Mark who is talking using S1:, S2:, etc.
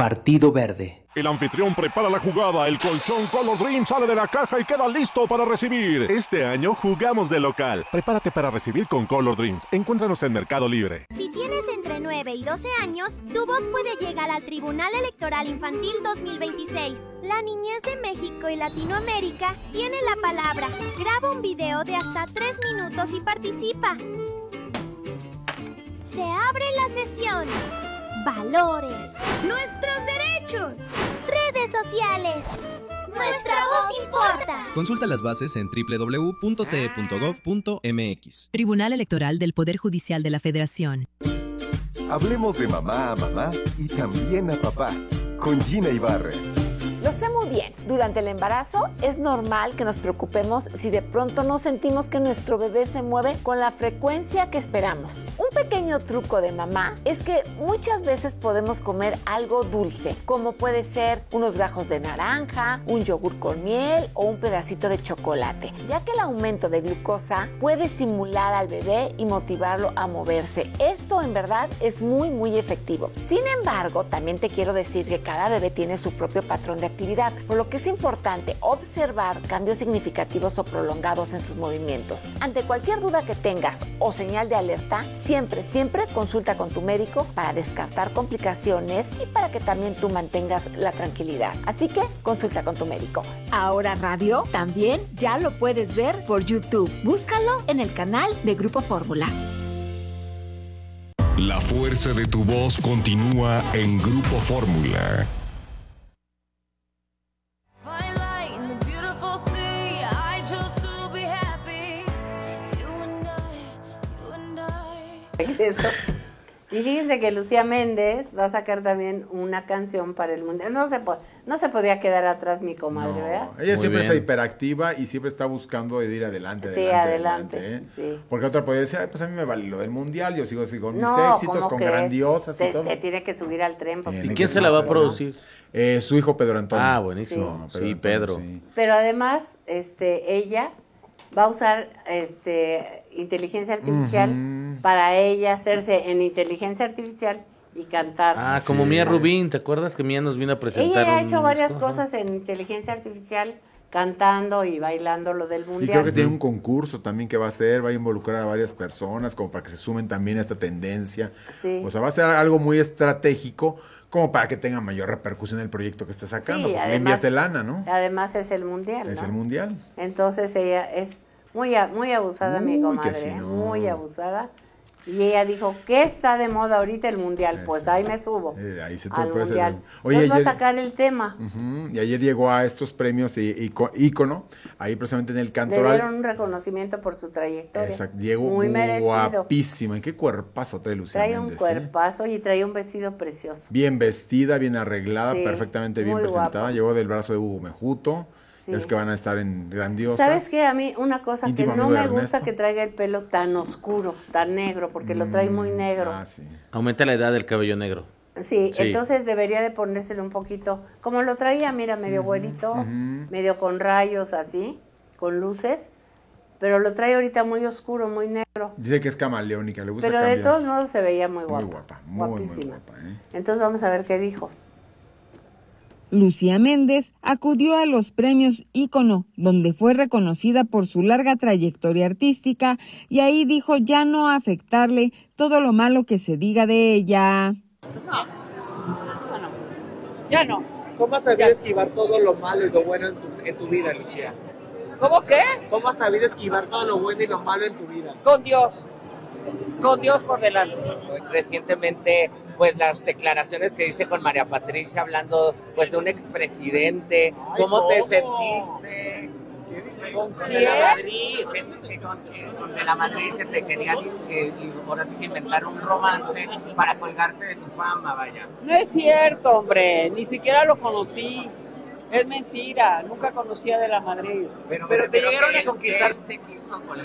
S1: Partido Verde.
S2: El anfitrión prepara la jugada, el colchón Color Dream sale de la caja y queda listo para recibir. Este año jugamos de local. Prepárate para recibir con Color Dreams. Encuéntranos en Mercado Libre.
S3: Si tienes entre 9 y 12 años, tu voz puede llegar al Tribunal Electoral Infantil 2026. La niñez de México y Latinoamérica tiene la palabra. Graba un video de hasta 3 minutos y participa. Se abre la sesión. Valores. Nuestros derechos. Redes sociales. Nuestra voz importa.
S4: Consulta las bases en www.te.gov.mx.
S5: Tribunal Electoral del Poder Judicial de la Federación.
S6: Hablemos de mamá a mamá y también a papá, con Gina Ibarra.
S7: Lo sé muy bien. Durante el embarazo es normal que nos preocupemos si de pronto no sentimos que nuestro bebé se mueve con la frecuencia que esperamos. Un pequeño truco de mamá es que muchas veces podemos comer algo dulce, como puede ser unos gajos de naranja, un yogur con miel o un pedacito de chocolate, ya que el aumento de glucosa puede estimular al bebé y motivarlo a moverse. Esto en verdad es muy efectivo. Sin embargo, también te quiero decir que cada bebé tiene su propio patrón de actividad, por lo que es importante observar cambios significativos o prolongados en sus movimientos. Ante cualquier duda que tengas o señal de alerta, siempre consulta con tu médico para descartar complicaciones y para que también tú mantengas la tranquilidad. Así que consulta con tu médico.
S8: Ahora radio también ya lo puedes ver por YouTube. Búscalo en el canal de Grupo Fórmula.
S9: La fuerza de tu voz continúa en Grupo Fórmula.
S10: Y fíjense que Lucía Méndez va a sacar también una canción para el Mundial. No se podía quedar atrás mi comadre, ¿verdad?
S11: Ella siempre está hiperactiva y siempre está buscando de ir adelante.
S10: Sí.
S11: Porque otra podría decir, pues a mí me vale lo del Mundial, yo sigo así con mis
S10: No,
S11: éxitos, con grandiosas y todo.
S10: Te tiene que subir al tren.
S12: ¿Y quién se la va a producir?
S11: Su hijo Pedro Antonio.
S12: Ah, buenísimo. Sí, Pedro. Sí.
S10: Pero además, ella va a usar inteligencia artificial para ella hacerse en inteligencia artificial y cantar.
S12: Ah, como Mía Rubín, ¿te acuerdas que Mía nos vino a presentar?
S10: Ella ha hecho varias cosas en inteligencia artificial, cantando y bailando lo del Mundial.
S11: Y creo que tiene un concurso también que va a hacer, va a involucrar a varias personas como para que se sumen también a esta tendencia.
S10: Sí.
S11: O sea, va a ser algo muy estratégico como para que tenga mayor repercusión el proyecto que está sacando.
S10: Sí,
S11: porque le invierte lana, ¿no?
S10: Además es el Mundial, ¿no?
S11: Es el Mundial.
S10: Entonces ella es muy abusada, mi comadre,
S11: sí, no.
S10: muy abusada. Y ella dijo, ¿qué está de moda ahorita el Mundial? Pues ahí me subo
S11: ahí se
S10: al Mundial.
S11: Oye,
S10: ayer va a sacar el tema.
S11: Y ayer llegó a estos premios ícono, ahí precisamente en el Cantoral.
S10: Le dieron un reconocimiento por su trayectoria.
S11: Exacto, llegó
S10: muy merecido.
S11: Guapísima. ¿Y qué cuerpazo trae Lucía
S10: Trae
S11: Méndez?
S10: Un cuerpazo y trae un vestido precioso.
S11: Bien vestida, bien arreglada,
S10: sí,
S11: perfectamente bien presentada. Guapa. Llegó del brazo de Hugo Mejuto. Sí. Es que van a estar en grandiosas.
S10: ¿Sabes qué? A mí una cosa que no me gusta que traiga el pelo tan oscuro, tan negro, porque lo trae muy negro.
S11: Sí.
S12: Aumenta la edad del cabello negro.
S10: Sí, entonces debería de ponérselo un poquito, como lo traía, mira, medio güerito, medio con rayos así, con luces, pero lo trae ahorita muy oscuro, muy negro.
S11: Dice que es camaleónica, le gusta
S10: pero
S11: cambiar.
S10: De todos modos se veía muy guapa.
S11: Muy guapa,
S10: guapísima.
S11: Muy guapa,
S10: Entonces vamos a ver qué dijo.
S13: Lucía Méndez acudió a los premios Ícono, donde fue reconocida por su larga trayectoria artística, y ahí dijo ya no afectarle todo lo malo que se diga de ella.
S14: Ya no.
S15: ¿Cómo has sabido esquivar todo lo malo y lo bueno en tu vida, Lucía?
S14: ¿Cómo qué?
S15: ¿Cómo has sabido esquivar todo lo bueno y lo malo en tu vida?
S14: Con Dios por delante.
S16: Recientemente, pues las declaraciones que dice con María Patricia hablando pues de un expresidente. ¿Cómo te sentiste?
S14: ¿Con quién?
S16: De la Madrid que te querían ahora sí que inventar un romance para colgarse de tu fama, vaya.
S14: No es cierto, hombre, ni siquiera lo conocí. Es mentira, nunca conocía de la Madrid.
S16: Pero te llegaron a conquistar. Se quiso